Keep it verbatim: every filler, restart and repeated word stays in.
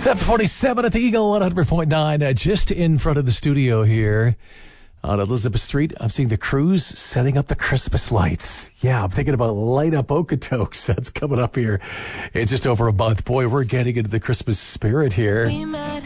seven forty-seven at the Eagle, one hundred point nine, uh, just in front of the studio here on Elizabeth Street. I'm seeing the crews setting up the Christmas lights. Yeah, I'm thinking about Light Up Okotoks. That's coming up here in just over a month. Boy, we're getting into the Christmas spirit here.